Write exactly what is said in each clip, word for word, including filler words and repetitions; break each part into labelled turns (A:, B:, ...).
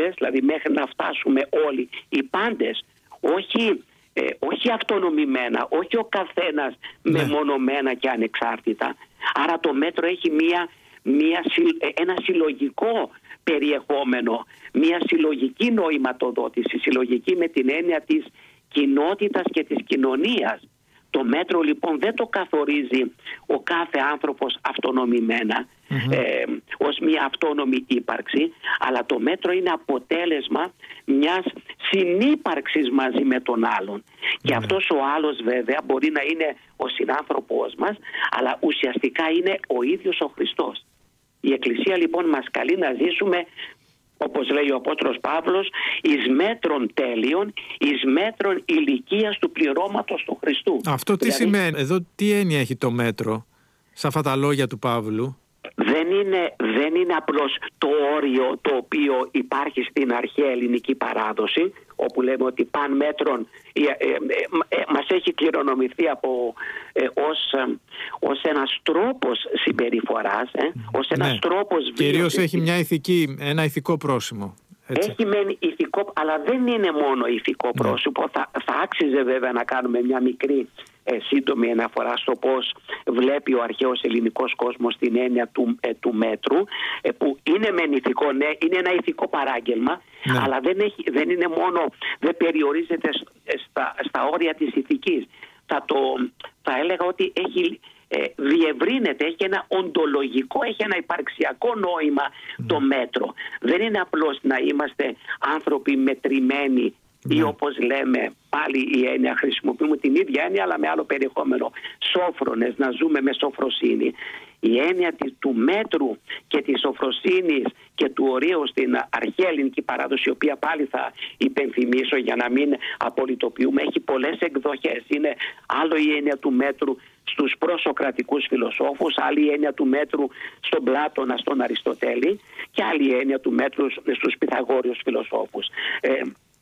A: όλες, δηλαδή μέχρι να φτάσουμε όλοι οι πάντες, όχι, ε, όχι αυτονομημένα, όχι ο καθένας ναι. μεμονωμένα και ανεξάρτητα. Άρα το μέτρο έχει μία, μία, ένα συλλογικό περιεχόμενο, μία συλλογική νοηματοδότηση, συλλογική με την έννοια της κοινότητας και της κοινωνίας. Το μέτρο λοιπόν δεν το καθορίζει ο κάθε άνθρωπος αυτονομημένα mm-hmm. ε, ως μια αυτόνομη ύπαρξη, αλλά το μέτρο είναι αποτέλεσμα μιας συνύπαρξης μαζί με τον άλλον. Mm-hmm. Και αυτός ο άλλος βέβαια μπορεί να είναι ο συνάνθρωπός μας, αλλά ουσιαστικά είναι ο ίδιος ο Χριστός. Η Εκκλησία λοιπόν μας καλεί να ζήσουμε, όπως λέει ο Απόστολος Παύλος, εις μέτρων τέλειων, εις μέτρων ηλικίας του πληρώματος του Χριστού.
B: Αυτό τι δηλαδή, σημαίνει, εδώ τι έννοια έχει το μέτρο, σε αυτά τα λόγια του Παύλου?
A: Δεν είναι, δεν είναι απλώς το όριο το οποίο υπάρχει στην αρχαία ελληνική παράδοση, όπου λέμε ότι παν μέτρον ε, ε, ε, ε, μας έχει κληρονομηθεί από, ε, ως, ε, ως ένας τρόπος συμπεριφοράς, ε, ως ένας ναι. τρόπος βίωσης.
B: Κυρίως έχει μια ηθική, ένα ηθικό πρόσημο. Έτσι.
A: Έχει μεν ηθικό, αλλά δεν είναι μόνο ηθικό πρόσωπο. Ναι. Θα, θα άξιζε βέβαια να κάνουμε μια μικρή ε, σύντομη αναφορά στο πώς βλέπει ο αρχαίος ελληνικός κόσμος την έννοια του, ε, του μέτρου, ε, που είναι μεν ηθικό, ναι, είναι ένα ηθικό παράγγελμα, ναι. αλλά δεν, έχει, δεν είναι μόνο, δεν περιορίζεται στα, στα όρια της ηθικής. Θα, το, θα έλεγα ότι έχει... Ε, διευρύνεται, έχει ένα οντολογικό, έχει ένα υπαρξιακό νόημα mm. το μέτρο. Δεν είναι απλώς να είμαστε άνθρωποι μετρημένοι mm. ή όπως λέμε πάλι η έννοια, χρησιμοποιούμε την ίδια έννοια αλλά με άλλο περιεχόμενο, σόφρονες, να ζούμε με σοφροσύνη. Η έννοια του μέτρου και της σοφροσύνης και του ορίου στην αρχαία ελληνική παράδοση, η οποία πάλι θα υπενθυμίσω για να μην απολυτοποιούμε, έχει πολλές εκδοχές. Είναι άλλο η έννοια του μέτρου στους προσοκρατικούς φιλοσόφους, άλλη η έννοια του μέτρου στον Πλάτωνα, στον Αριστοτέλη και άλλη η έννοια του μέτρου στους Πυθαγόριους φιλοσόφους. Ε,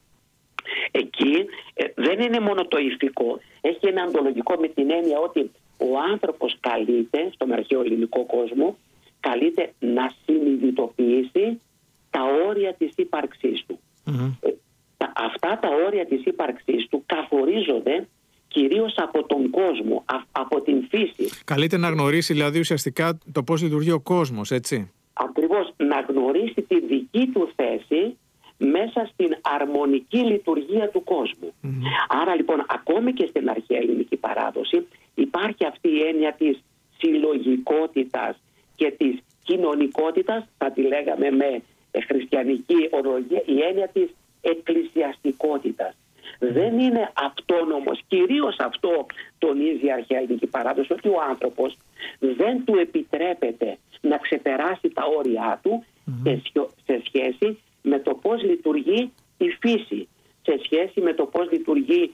A: εκεί ε, δεν είναι μόνο το ηθικό, έχει ένα αντολογικό με την έννοια ότι ο άνθρωπος καλείται, στον αρχαίο ελληνικό κόσμο, καλείται να συνειδητοποιήσει τα όρια της ύπαρξής του. Mm-hmm. Ε, τα, αυτά τα όρια της ύπαρξής του καθορίζονται κυρίως από τον κόσμο, α, από την φύση.
B: Καλείται να γνωρίσει δηλαδή ουσιαστικά το πώς λειτουργεί ο κόσμος, έτσι.
A: Ακριβώς, να γνωρίσει τη δική του θέση μέσα στην αρμονική λειτουργία του κόσμου. Mm-hmm. Άρα λοιπόν ακόμη και στην αρχαία ελληνική παράδοση υπάρχει αυτή η έννοια της συλλογικότητας και της κοινωνικότητας, θα τη λέγαμε με χριστιανική ορολογία, η έννοια της εκκλησιαστικότητας. Mm. Δεν είναι αυτόνομος, κυρίως αυτό τονίζει η αρχαία ελληνική παράδοση, ότι ο άνθρωπος δεν του επιτρέπεται να ξεπεράσει τα όρια του mm. σε, σε σχέση με το πώς λειτουργεί η φύση, σε σχέση με το πώς λειτουργεί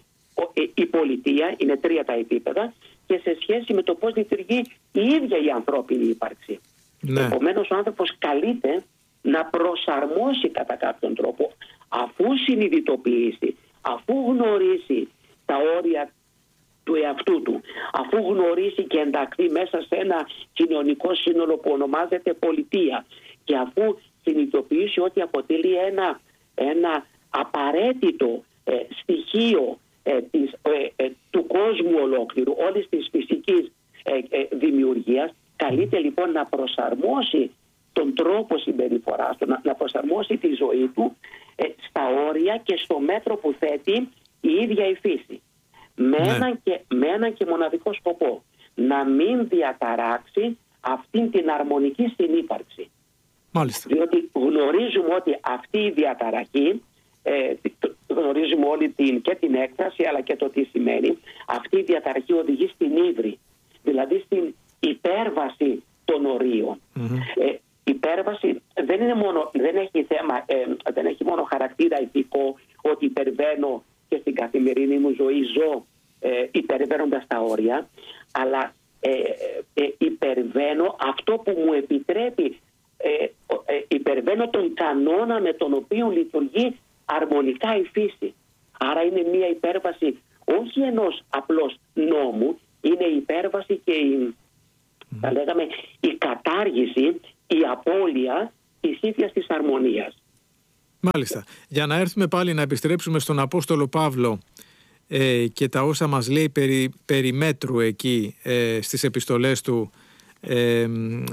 A: η πολιτεία, είναι τρία τα επίπεδα, και σε σχέση με το πώς λειτουργεί η ίδια η ανθρώπινη ύπαρξη. Ναι. Επομένως ο άνθρωπος καλείται να προσαρμόσει κατά κάποιον τρόπο, αφού συνειδητοποιήσει, αφού γνωρίσει τα όρια του εαυτού του, αφού γνωρίσει και ενταχθεί μέσα σε ένα κοινωνικό σύνολο που ονομάζεται πολιτεία, και αφού συνειδητοποιήσει ότι αποτελεί ένα, ένα απαραίτητο ε, στοιχείο ε, της, ε, ε, του κόσμου ολόκληρου, όλης της φυσικής ε, ε, δημιουργίας, καλείται λοιπόν να προσαρμόσει τον τρόπο συμπεριφοράς του, να, να προσαρμόσει τη ζωή του ε, στα όρια και στο μέτρο που θέτει η ίδια η φύση. Με, ναι. έναν, και, με έναν και μοναδικό σκοπό, να μην διαταράξει αυτήν την αρμονική συνύπαρξη.
B: Μάλιστα.
A: Διότι γνωρίζουμε ότι αυτή η διαταραχή, ε, γνωρίζουμε όλη την, και την έκταση αλλά και το τι σημαίνει, αυτή η διαταραχή οδηγεί στην ύβρι, δηλαδή στην υπέρβαση των ορίων. Mm-hmm. Ε, υπέρβαση δεν, είναι μόνο, δεν, έχει θέμα, ε, δεν έχει μόνο χαρακτήρα ηθικό, ότι υπερβαίνω και στην καθημερινή μου ζωή ζω ε, υπερβαίνοντας τα όρια, αλλά ε, ε, υπερβαίνω αυτό που μου επιτρέπει, ε, ε, υπερβαίνω τον κανόνα με τον οποίο λειτουργεί αρμονικά η φύση. Άρα είναι μια υπέρβαση όχι ενός απλώς νόμου, είναι η υπέρβαση και η, mm. θα λέγαμε, η κατάργηση, η απώλεια της ίδιας της αρμονίας.
B: Μάλιστα. Για να έρθουμε πάλι να επιστρέψουμε στον Απόστολο Παύλο ε, και τα όσα μας λέει περί, περί μέτρου εκεί ε, στις επιστολές του, ε,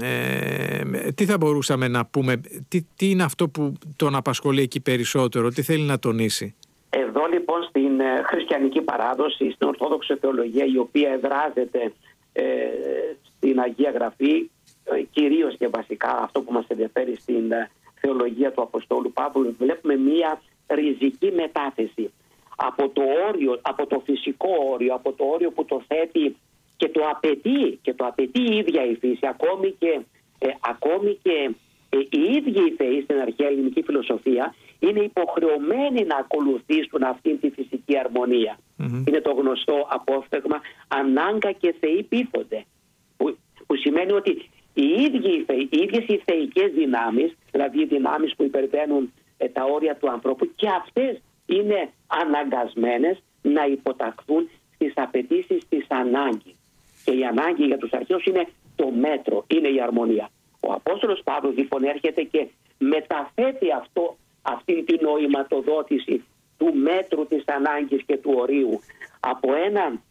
B: ε, τι θα μπορούσαμε να πούμε, τι, τι είναι αυτό που τον απασχολεί εκεί περισσότερο, τι θέλει να τονίσει?
A: Εδώ λοιπόν στην ε, χριστιανική παράδοση, στην Ορθόδοξη θεολογία, η οποία εδράζεται ε, στην Αγία Γραφή, ε, κυρίως και βασικά αυτό που μας ενδιαφέρει στην ε, θεολογία του Αποστόλου Παύλου, βλέπουμε μία ριζική μετάθεση από το όριο, από το φυσικό όριο, από το όριο που το θέτει και το απαιτεί, και το απαιτεί η ίδια η φύση, ακόμη και, ε, ακόμη και ε, οι ίδιοι οι θεοί στην αρχαία ελληνική φιλοσοφία είναι υποχρεωμένοι να ακολουθήσουν αυτήν τη φυσική αρμονία. Mm-hmm. Είναι το γνωστό απόφθεγμα «ανάγκα και θεοί πείθονται», που, που σημαίνει ότι οι, ίδιοι, οι ίδιες οι θεϊκές δυνάμεις, δηλαδή οι δυνάμεις που υπερβαίνουν ε, τα όρια του ανθρώπου, και αυτές είναι αναγκασμένες να υποταχθούν στις απαιτήσεις της ανάγκης. Και η ανάγκη για τους αρχαίους είναι το μέτρο, είναι η αρμονία. Ο Απόστολος Παύλος λοιπόν έρχεται και μεταθέτει αυτό, αυτή την νοηματοδότηση του μέτρου, της ανάγκης και του ορίου από ένα,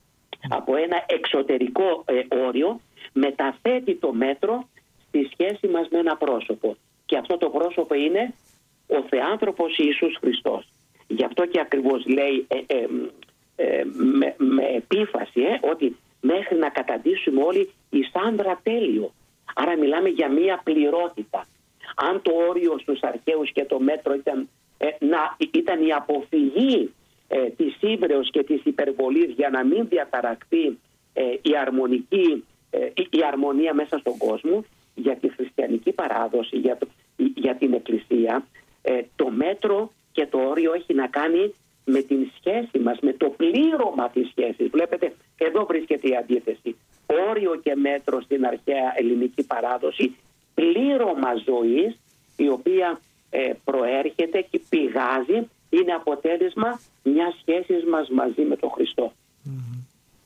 A: από ένα εξωτερικό ε, όριο, μεταθέτει το μέτρο στη σχέση μας με ένα πρόσωπο. Και αυτό το πρόσωπο είναι ο Θεάνθρωπος Ιησούς Χριστός. Γι' αυτό και ακριβώς λέει ε, ε, ε, με, με επίφαση ε, ότι μέχρι να καταντήσουμε όλοι εις άνδρα τέλειο. Άρα μιλάμε για μία πληρότητα. Αν το όριο στους αρχαίους και το μέτρο ήταν, ε, να, ήταν η αποφυγή ε, της ύβρεως και της υπερβολής για να μην διαταραχθεί ε, η, αρμονική, ε, η αρμονία μέσα στον κόσμο, για τη χριστιανική παράδοση, για, το, για την Εκκλησία, ε, το μέτρο και το όριο έχει να κάνει με την σχέση μας, με το πλήρωμα της σχέσης. Βλέπετε, εδώ βρίσκεται η αντίθεση. Όριο και μέτρο στην αρχαία ελληνική παράδοση, πλήρωμα ζωής, η οποία ε, προέρχεται και πηγάζει, είναι αποτέλεσμα μιας σχέσης μας μαζί με τον Χριστό.
B: Mm-hmm.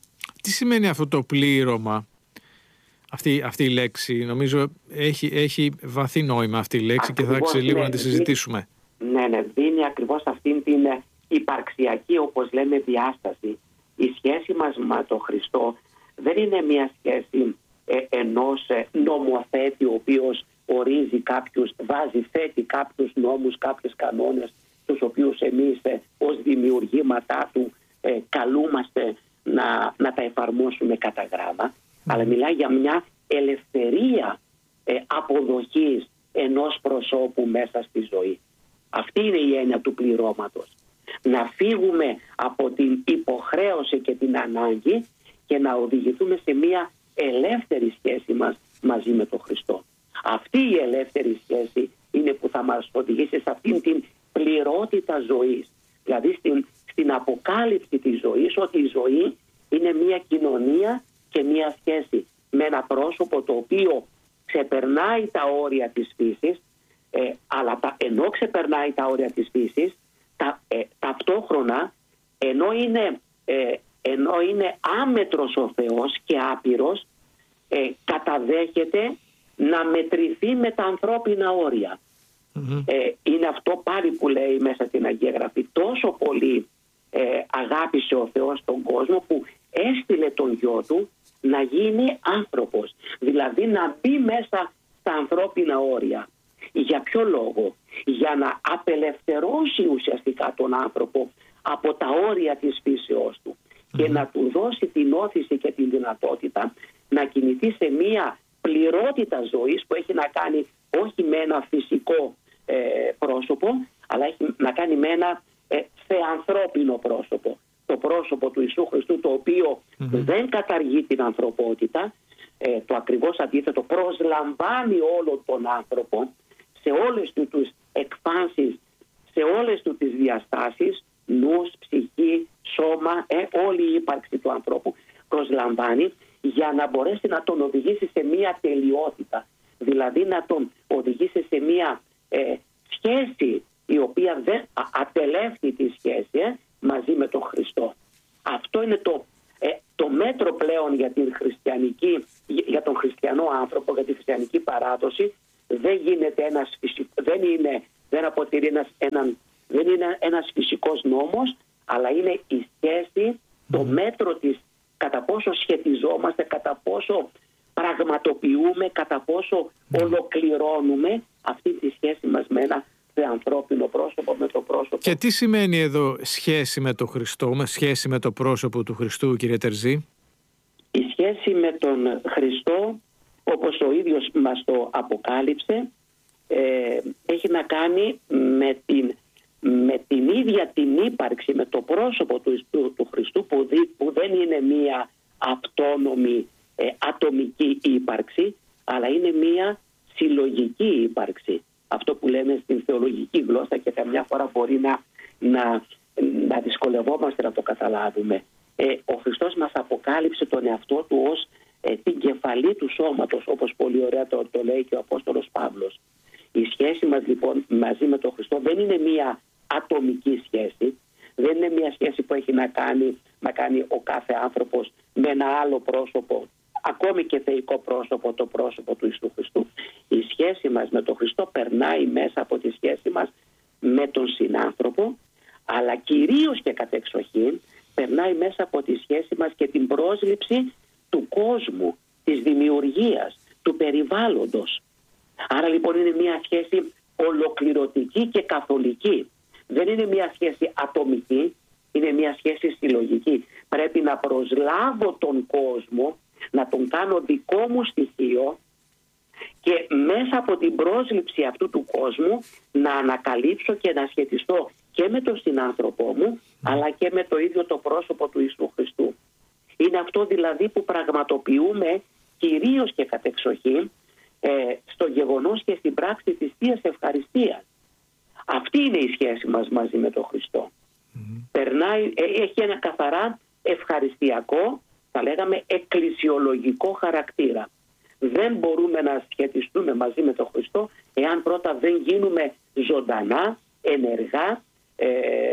B: Τι σημαίνει αυτό το πλήρωμα, αυτή, αυτή η λέξη? Νομίζω έχει, έχει βαθύ νόημα αυτή η λέξη. Ακριβώς, και θα άξιζε λίγο ναι, να τη συζητήσουμε.
A: Ναι, ναι, δίνει ακριβώς αυτήν την υπαρξιακή, όπως λέμε, διάσταση. Η σχέση μας με τον Χριστό δεν είναι μια σχέση ε, ενός ε, νομοθέτη ο οποίος ορίζει κάποιους, βάζει, θέτει κάποιους νόμους, κάποιους κανόνες, τους οποίους εμείς ε, ως δημιουργήματά του ε, καλούμαστε να, να τα εφαρμόσουμε κατά γράμμα, mm. αλλά μιλάει για μια ελευθερία ε, αποδοχής ενός προσώπου μέσα στη ζωή. Αυτή είναι η έννοια του πληρώματος. Να φύγουμε από την υποχρέωση και την ανάγκη και να οδηγηθούμε σε μια ελεύθερη σχέση μας μαζί με τον Χριστό. Αυτή η ελεύθερη σχέση είναι που θα μας οδηγήσει σε αυτήν την πληρότητα ζωής. Δηλαδή στην, στην αποκάλυψη της ζωής, ότι η ζωή είναι μια κοινωνία και μια σχέση με ένα πρόσωπο το οποίο ξεπερνάει τα όρια της φύσης, ε, αλλά τα, ενώ ξεπερνάει τα όρια της φύσης, τα, ε, ταυτόχρονα ενώ είναι, ε, ενώ είναι άμετρος ο Θεός και άπειρος, ε, καταδέχεται να μετρηθεί με τα ανθρώπινα όρια. Mm-hmm. Ε, είναι αυτό πάλι που λέει μέσα στην Αγία Γραφή. Τόσο πολύ ε, αγάπησε ο Θεός τον κόσμο που έστειλε τον γιο του να γίνει άνθρωπος. Δηλαδή να μπει μέσα στα ανθρώπινα όρια. Για ποιο λόγο? Για να απελευθερώσει ουσιαστικά τον άνθρωπο από τα όρια της φύσεώς του mm-hmm. και να του δώσει την όθηση και την δυνατότητα να κινηθεί σε μία πληρότητα ζωής που έχει να κάνει όχι με ένα φυσικό ε, πρόσωπο, αλλά έχει να κάνει με ένα ε, θεανθρώπινο πρόσωπο. Το πρόσωπο του Ιησού Χριστού, το οποίο mm-hmm. δεν καταργεί την ανθρωπότητα, ε, το ακριβώς αντίθετο, προσλαμβάνει όλο τον άνθρωπο σε όλες του τις εκφάνσεις, σε όλες του τις διαστάσεις, νους, ψυχή, σώμα, ε, όλη η ύπαρξη του ανθρώπου προσλαμβάνει για να μπορέσει να τον οδηγήσει σε μία τελειότητα, δηλαδή να τον οδηγήσει σε μία ε, σχέση η οποία δεν ατελεύει τη σχέση ε, μαζί με τον Χριστό. Αυτό είναι το, ε, το μέτρο πλέον για, την χριστιανική, για τον χριστιανό άνθρωπο, για τη χριστιανική παράδοση. Δεν γίνεται ένας, δεν είναι δεν αποτελεί ένας, έναν, δεν είναι ένας φυσικός νόμος, αλλά είναι η σχέση, το μέτρο της, κατά πόσο σχετιζόμαστε, κατά πόσο πραγματοποιούμε, κατά πόσο ολοκληρώνουμε αυτή τη σχέση μας με ένα ανθρώπινο πρόσωπο, με το πρόσωπο.
B: Και τι σημαίνει εδώ σχέση με τον Χριστό, με σχέση με το πρόσωπο του Χριστού, κύριε Τερζή?
A: Η σχέση με τον Χριστό, όπως ο ίδιος μας το αποκάλυψε, ε, έχει να κάνει με την, με την ίδια την ύπαρξη, με το πρόσωπο του, του, του Χριστού, που, δι, που δεν είναι μία αυτόνομη ε, ατομική ύπαρξη, αλλά είναι μία συλλογική ύπαρξη. Αυτό που λέμε στην θεολογική γλώσσα και καμιά φορά μπορεί να, να, να δυσκολευόμαστε να το καταλάβουμε. Ε, ο Χριστός μας αποκάλυψε τον εαυτό του ως ε, την κεφαλή του σώματος, όπως πολύ ωραία το, το λέει και ο Απόστολος Παύλος. Η σχέση μας λοιπόν μαζί με τον Χριστό δεν είναι μία ατομική σχέση, δεν είναι μία σχέση που έχει να κάνει, να κάνει ο κάθε άνθρωπος με ένα άλλο πρόσωπο, ακόμη και θεϊκό πρόσωπο, το πρόσωπο του Ιησού Χριστού. Η σχέση μας με τον Χριστό περνάει μέσα από τη σχέση μας με τον συνάνθρωπο, αλλά κυρίως και κατεξοχήν περνάει μέσα από τη σχέση μας και την πρόσληψη του κόσμου, της δημιουργίας, του περιβάλλοντος. Άρα λοιπόν είναι μια σχέση ολοκληρωτική και καθολική. Δεν είναι μια σχέση ατομική, είναι μια σχέση συλλογική. Πρέπει να προσλάβω τον κόσμο, να τον κάνω δικό μου στοιχείο και μέσα από την πρόσληψη αυτού του κόσμου να ανακαλύψω και να σχετιστώ και με τον συνάνθρωπό μου, αλλά και με το ίδιο το πρόσωπο του Ιησού Χριστού. Είναι αυτό δηλαδή που πραγματοποιούμε κυρίως και κατεξοχήν ε, στο γεγονός και στην πράξη της Θείας Ευχαριστίας. Αυτή είναι η σχέση μας μαζί με τον Χριστό. Mm-hmm. Περνάει, έχει ένα καθαρά ευχαριστιακό, θα λέγαμε εκκλησιολογικό χαρακτήρα. Δεν μπορούμε να σχετιστούμε μαζί με τον Χριστό εάν πρώτα δεν γίνουμε ζωντανά, ενεργά, ε,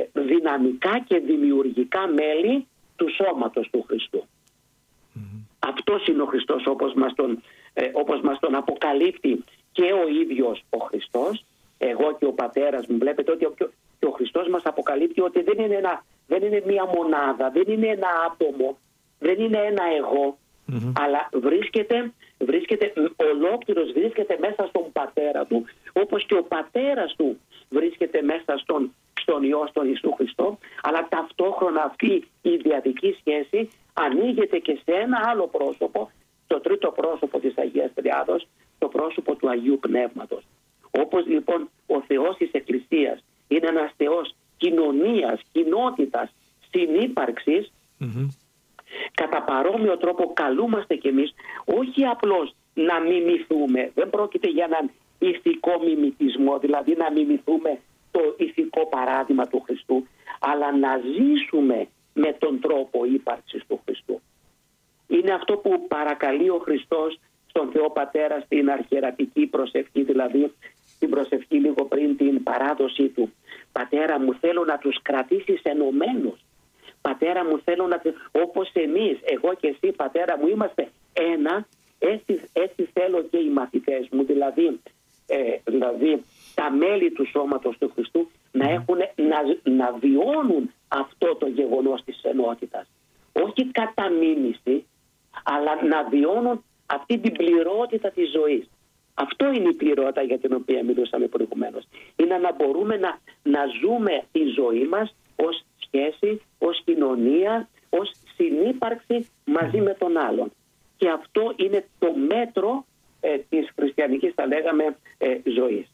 A: δυναμικά και δημιουργικά μέλη του σώματος του Χριστού. Mm-hmm. Αυτός είναι ο Χριστός όπως μας τον, ε, όπως μας τον αποκαλύπτει και ο ίδιος ο Χριστός. Εγώ και ο πατέρας μου, βλέπετε ότι ο, και ο Χριστός μας αποκαλύπτει ότι δεν είναι, ένα, δεν είναι μία μονάδα, δεν είναι ένα άτομο, δεν είναι ένα εγώ, mm-hmm. αλλά βρίσκεται, βρίσκεται ολόκληρος, βρίσκεται μέσα στον πατέρα του, όπως και ο πατέρας του βρίσκεται μέσα στον, στον Υιό, στον Ιησού Χριστό, αλλά ταυτόχρονα αυτή η ιδιαδική σχέση ανοίγεται και σε ένα άλλο πρόσωπο, το τρίτο πρόσωπο της Αγίας Τριάδος, το πρόσωπο του Αγίου Πνεύματος. Όπως λοιπόν ο Θεός της Εκκλησίας είναι ένας Θεός κοινωνίας, κοινότητας, συνύπαρξης, mm-hmm. κατά παρόμοιο τρόπο καλούμαστε κι εμείς όχι απλώς να μιμηθούμε, δεν πρόκειται για έναν ηθικό μιμητισμό, δηλαδή να μιμηθούμε το ηθικό παράδειγμα του Χριστού, αλλά να ζήσουμε με τον τρόπο ύπαρξης του Χριστού. Είναι αυτό που παρακαλεί ο Χριστός στον Θεό Πατέρα στην αρχιερατική προσευχή, δηλαδή την προσευχή λίγο πριν την παράδοσή του. Πατέρα μου, θέλω να τους κρατήσεις ενωμένους. Πατέρα μου, θέλω να τους, όπως εμείς, εγώ και εσύ πατέρα μου είμαστε ένα, έτσι, έτσι θέλω και οι μαθητές μου, δηλαδή, ε, δηλαδή τα μέλη του σώματος του Χριστού να, έχουν, να, να βιώνουν αυτό το γεγονός της ενότητας. Όχι κατά μίμηση, αλλά να βιώνουν αυτή την πληρότητα της ζωής. Αυτό είναι η πληρότητα για την οποία μιλούσαμε προηγουμένως. Είναι να μπορούμε να, να ζούμε τη ζωή μας ως σχέση, ως κοινωνία, ως συνύπαρξη μαζί με τον άλλον. Και αυτό είναι το μέτρο ε, της χριστιανικής, θα λέγαμε, ε, ζωής.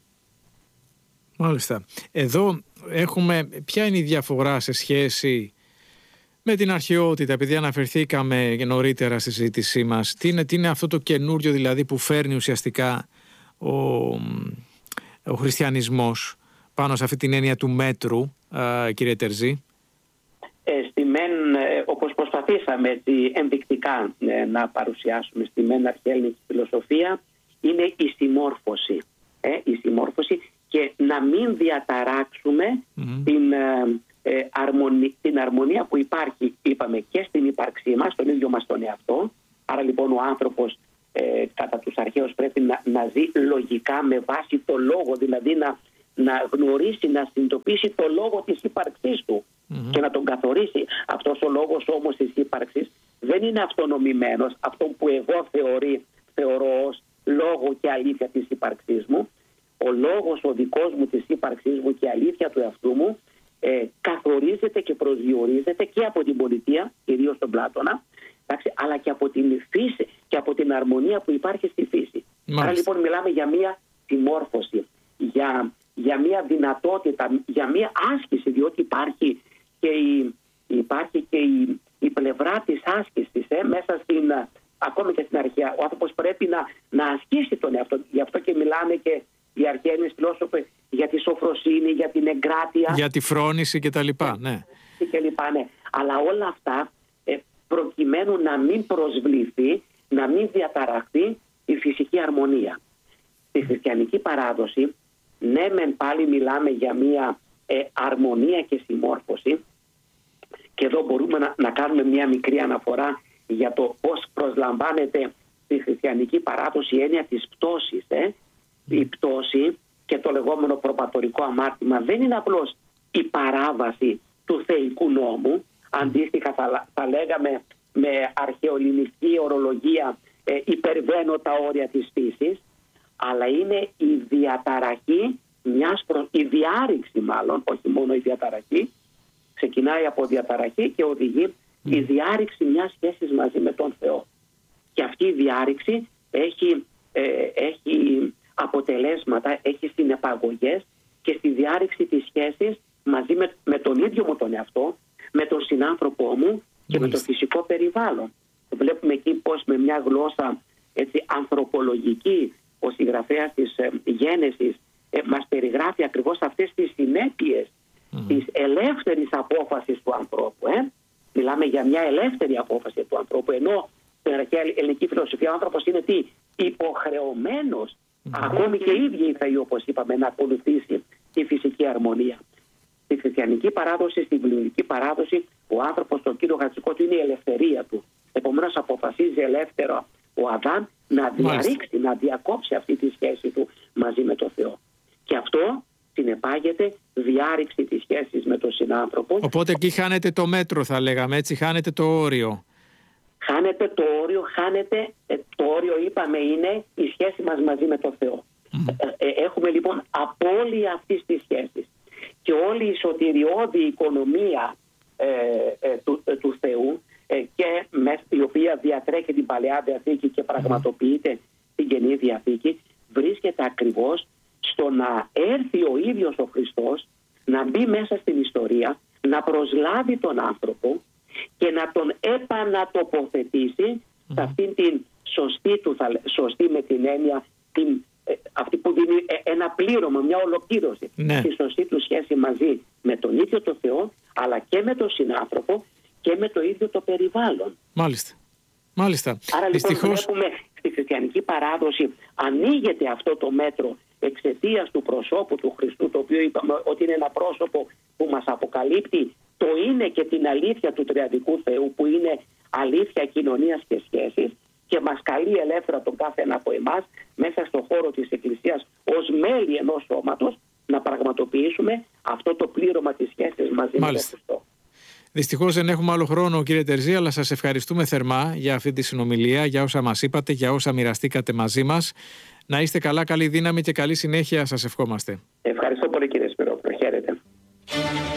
B: Μάλιστα. Εδώ έχουμε, ποια είναι η διαφορά σε σχέση με την αρχαιότητα, επειδή αναφερθήκαμε νωρίτερα στη συζήτησή μας, τι είναι, τι είναι αυτό το καινούριο δηλαδή που φέρνει ουσιαστικά ο, ο χριστιανισμός πάνω σε αυτή την έννοια του μέτρου, α, κύριε Τερζή?
A: Ε, στη μεν, ε, όπως προσπαθήσαμε έτσι, ενδεικτικά ε, να παρουσιάσουμε στη μεν αρχαία ελληνική φιλοσοφία, είναι η συμμόρφωση. Ε, η συμμόρφωση και να μην διαταράξουμε mm-hmm. την... Ε, Ε, αρμονι, την αρμονία που υπάρχει, είπαμε, και στην ύπαρξή μας, τον ίδιο μας τον εαυτό. Άρα λοιπόν ο άνθρωπος ε, κατά τους αρχαίους πρέπει να, να ζει λογικά με βάση το λόγο, δηλαδή να, να γνωρίσει, να συνειδητοποιήσει το λόγο της ύπαρξής του mm-hmm. και να τον καθορίσει. Αυτός ο λόγος όμως της ύπαρξης δεν είναι αυτονομημένος, αυτό που εγώ θεωρεί, θεωρώ ως λόγο και αλήθεια της ύπαρξής μου. Ο λόγος ο δικός μου της ύπαρξής μου και η αλήθεια του εαυτού μου ε, καθορίζεται και προσδιορίζεται και από την πολιτεία, κυρίως τον Πλάτωνα, εντάξει, αλλά και από την φύση και από την αρμονία που υπάρχει στη φύση. Μάλιστα. Άρα λοιπόν μιλάμε για μία συμμόρφωση, για, για μία δυνατότητα, για μία άσκηση, διότι υπάρχει και η, υπάρχει και η, η πλευρά της άσκησης ε, μέσα στην, ακόμη και στην αρχαία. Ο άνθρωπος πρέπει να, να ασκήσει τον εαυτό. Γι' αυτό και μιλάμε και οι αρχαίοι φιλόσοφοι για τη σοφροσύνη, για την εγκράτεια. Για
B: τη φρόνηση και τα λοιπά, ναι.
A: Και λοιπά, ναι. Αλλά όλα αυτά ε, προκειμένου να μην προσβληθεί, να μην διαταραχθεί η φυσική αρμονία. Στη χριστιανική παράδοση, ναι μεν πάλι μιλάμε για μια ε, αρμονία και συμμόρφωση, και εδώ μπορούμε να, να κάνουμε μια μικρή αναφορά για το πώς προσλαμβάνεται στη χριστιανική παράδοση η έννοια της πτώσης. Ε. Η πτώση και το λεγόμενο προπατορικό αμάρτημα δεν είναι απλώς η παράβαση του θεϊκού νόμου. Αντίστοιχα θα, θα λέγαμε με αρχαιοελληνική ορολογία ε, υπερβαίνω τα όρια της φύσης, αλλά είναι η διαταραχή μιας προ... η διάρρηξη μάλλον, όχι μόνο η διαταραχή, ξεκινάει από διαταραχή και οδηγεί mm. η διάρρηξη μιας σχέσης μαζί με τον Θεό. Και αυτή η διάρρηξη έχει, ε, έχει αποτελέσματα, έχει συνεπαγωγές και στη διάρρηξη της σχέσης μαζί με, με τον ίδιο μου τον εαυτό, με τον συνάνθρωπό μου και mm. με το φυσικό περιβάλλον. Βλέπουμε εκεί πως με μια γλώσσα έτσι, ανθρωπολογική ο συγγραφέας της ε, Γένεσης ε, μας περιγράφει ακριβώς αυτές τις συνέπειες mm. της ελεύθερης απόφασης του ανθρώπου. Ε. Μιλάμε για μια ελεύθερη απόφαση του ανθρώπου, ενώ στην αρχαία ελληνική φιλοσοφία ο άνθρωπος είναι τι, υποχρεωμένος, mm. ακόμη και οι ίδιοι οι θεοί, όπως είπαμε, να ακολουθήσει τη φυσική αρμονία. Στη χριστιανική παράδοση, στην βιβλική παράδοση, ο άνθρωπος, το κύριο χαρακτηριστικό του είναι η ελευθερία του. Επομένως αποφασίζει ελεύθερο ο Αδάμ να διαρρήξει, να διακόψει αυτή τη σχέση του μαζί με τον Θεό. Και αυτό συνεπάγεται διάρρηξη της σχέσης με τον συνάνθρωπο.
B: Οπότε εκεί χάνεται το μέτρο, θα λέγαμε, έτσι, χάνεται το όριο.
A: Χάνεται το όριο, χάνεται, το όριο είπαμε είναι η σχέση μας μαζί με τον Θεό. Mm. Ε, έχουμε λοιπόν απώλεια αυτής της σχέσης. Και όλη η σωτηριώδη οικονομία ε, ε, του, ε, του Θεού ε, και με, η οποία διατρέχει την Παλαιά Διαθήκη και πραγματοποιείται στην Καινή Διαθήκη, βρίσκεται ακριβώς στο να έρθει ο ίδιος ο Χριστός, να μπει μέσα στην ιστορία, να προσλάβει τον άνθρωπο και να τον επανατοποθετήσει σε αυτήν την σωστή του, σωστή με την έννοια την αυτή που δίνει ένα πλήρωμα, μια ολοκλήρωση ναι. στη σωστή του σχέση μαζί με τον ίδιο το Θεό, αλλά και με τον συνάνθρωπο και με το ίδιο το περιβάλλον.
B: Μάλιστα. Μάλιστα.
A: Άρα
B: Δυστυχώς...
A: λοιπόν βλέπουμε στη χριστιανική παράδοση ανοίγεται αυτό το μέτρο εξαιτίας του προσώπου του Χριστού, το οποίο είπαμε ότι είναι ένα πρόσωπο που μας αποκαλύπτει το είναι και την αλήθεια του τριαδικού Θεού, που είναι αλήθεια κοινωνίας και σχέσης, και μας καλεί ελεύθερα τον κάθε ένα από εμάς μέσα στον χώρο της Εκκλησίας ως μέλη ενός σώματος να πραγματοποιήσουμε αυτό το πλήρωμα της σχέσης μαζί με τον Χριστό.
B: Δυστυχώς δεν έχουμε άλλο χρόνο, κύριε Τερζή, αλλά σας ευχαριστούμε θερμά για αυτή τη συνομιλία, για όσα μας είπατε, για όσα μοιραστήκατε μαζί μας. Να είστε καλά, καλή δύναμη και καλή συνέχεια σας ευχόμαστε.
A: Ευχαριστώ πολύ, κύριε Σπυρόπουλο. Χαίρετε.